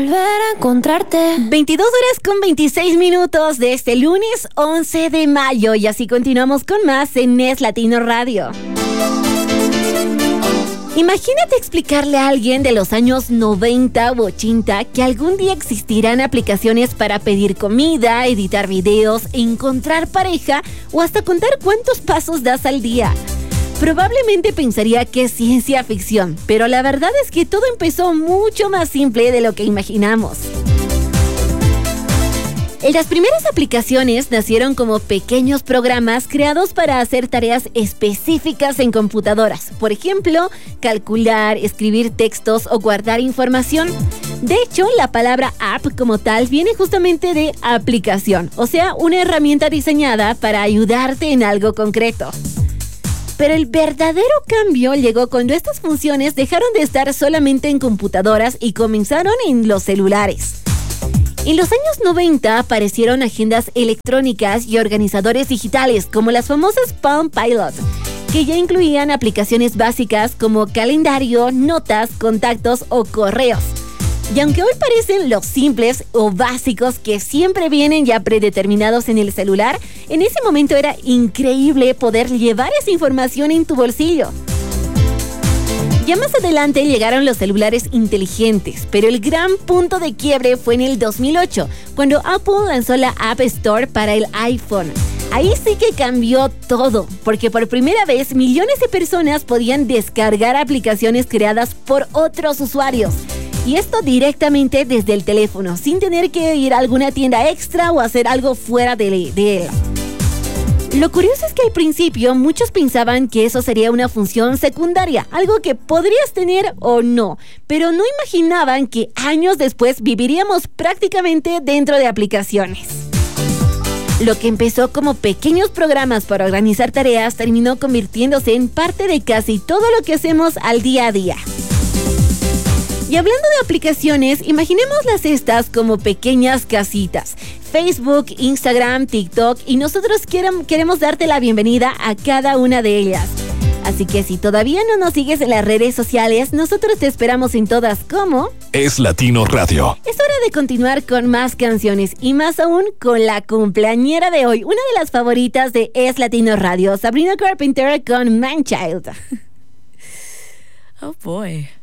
Volver a encontrarte. 22 horas con 26 minutos de este lunes 11 de mayo. Y así continuamos con más en Es Latino Radio. Imagínate explicarle a alguien de los años 90 u 80 que algún día existirán aplicaciones para pedir comida, editar videos, encontrar pareja o hasta contar cuántos pasos das al día. Probablemente pensaría que es ciencia ficción, pero la verdad es que todo empezó mucho más simple de lo que imaginamos. Las primeras aplicaciones nacieron como pequeños programas creados para hacer tareas específicas en computadoras. Por ejemplo, calcular, escribir textos o guardar información. De hecho, la palabra app como tal viene justamente de aplicación, o sea, una herramienta diseñada para ayudarte en algo concreto. Pero el verdadero cambio llegó cuando estas funciones dejaron de estar solamente en computadoras y comenzaron en los celulares. En los años 90 aparecieron agendas electrónicas y organizadores digitales como las famosas Palm Pilot, que ya incluían aplicaciones básicas como calendario, notas, contactos o correos. Y aunque hoy parecen los simples o básicos que siempre vienen ya predeterminados en el celular, en ese momento era increíble poder llevar esa información en tu bolsillo. Ya más adelante llegaron los celulares inteligentes, pero el gran punto de quiebre fue en el 2008, cuando Apple lanzó la App Store para el iPhone. Ahí sí que cambió todo, porque por primera vez millones de personas podían descargar aplicaciones creadas por otros usuarios. Y esto directamente desde el teléfono, sin tener que ir a alguna tienda extra o hacer algo fuera de él. Lo curioso es que al principio muchos pensaban que eso sería una función secundaria, algo que podrías tener o no, pero no imaginaban que años después viviríamos prácticamente dentro de aplicaciones. Lo que empezó como pequeños programas para organizar tareas terminó convirtiéndose en parte de casi todo lo que hacemos al día a día. Y hablando de aplicaciones, imaginémoslas estas como pequeñas casitas. Facebook, Instagram, TikTok, y nosotros queremos darte la bienvenida a cada una de ellas. Así que si todavía no nos sigues en las redes sociales, nosotros te esperamos en todas como Es Latino Radio. Es hora de continuar con más canciones y más aún con la cumpleañera de hoy, una de las favoritas de Es Latino Radio, Sabrina Carpenter con Man Child. Oh boy.